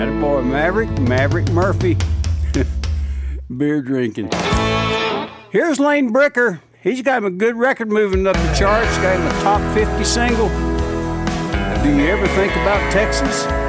Attaboy, Maverick Murphy. Beer drinking. Here's Lane Bricker. He's got him a good record moving up the charts. Got him a top 50 single. Do you ever think about Texas?